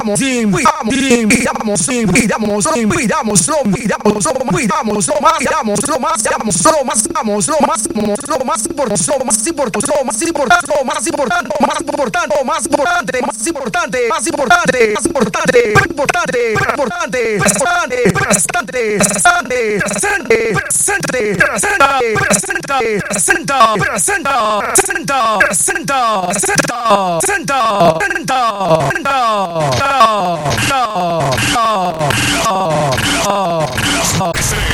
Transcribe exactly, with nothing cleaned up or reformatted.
cuidamos, sin, cuidamos, sin, cuidamos, sin, cuidamos, sin, cuidamos, lo, cuidamos, lo, cuidamos, lo más, cuidamos, lo más, cuidamos, lo más, cuidamos, lo más, lo más importante, lo más importante, lo más importante, lo más importante, lo más importante, lo más importante, más importante, más importante, más importante, importante, importante, importante, importante, presente, presente, presente, presente, presente, presenta, presenta, presenta, presenta, presenta, presenta, presenta, presenta, presenta.